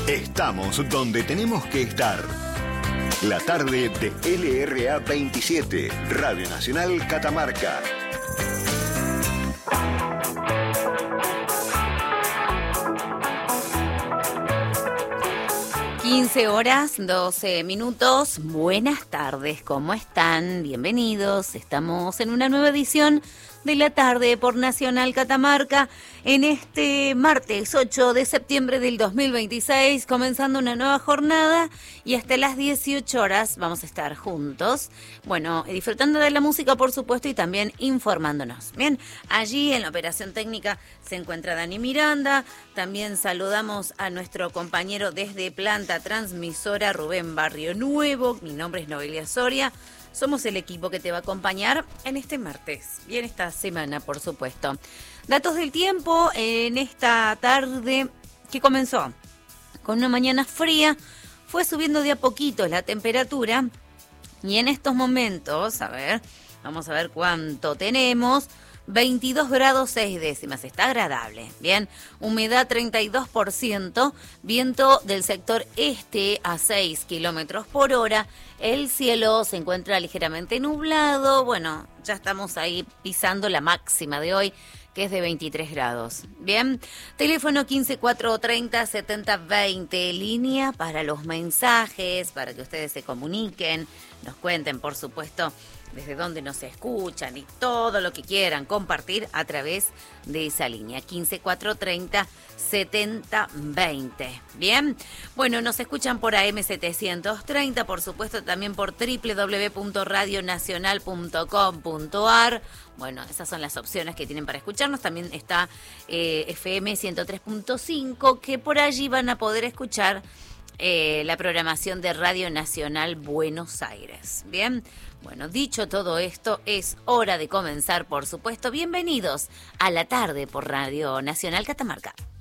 Estamos donde tenemos que estar. La tarde de LRA 27, Radio Nacional Catamarca. Horas 12 minutos. Buenas tardes, ¿cómo están? Bienvenidos. Estamos en una nueva edición de la tarde por Nacional Catamarca en este martes 8 de septiembre del 2026, comenzando una nueva jornada y hasta las 18 horas vamos a estar juntos, bueno, disfrutando de la música por supuesto y también informándonos. Bien, allí en la operación técnica se encuentra Dani Miranda, también saludamos a nuestro compañero desde planta transmisora Rubén Barrio Nuevo, mi nombre es Noelia Soria. Somos el equipo que te va a acompañar en este martes y en esta semana, por supuesto. Datos del tiempo en esta tarde que comenzó con una mañana fría, fue subiendo de a poquito la temperatura y en estos momentos, vamos a ver cuánto tenemos. 22 grados 6 décimas, está agradable, bien, humedad 32%, viento del sector este a 6 kilómetros por hora, el cielo se encuentra ligeramente nublado, bueno, ya estamos ahí pisando la máxima de hoy, que es de 23 grados, bien, teléfono 15430-7020, línea para los mensajes, para que ustedes se comuniquen, nos cuenten, por supuesto, desde dónde nos escuchan y todo lo que quieran compartir a través de esa línea, 15430-7020. Bien, bueno, nos escuchan por AM730, por supuesto también por www.radionacional.com.ar. Bueno, esas son las opciones que tienen para escucharnos. También está FM 103.5, que por allí van a poder escuchar la programación de Radio Nacional Buenos Aires. Bien, bueno, dicho todo esto, es hora de comenzar, por supuesto. Bienvenidos a la tarde por Radio Nacional Catamarca.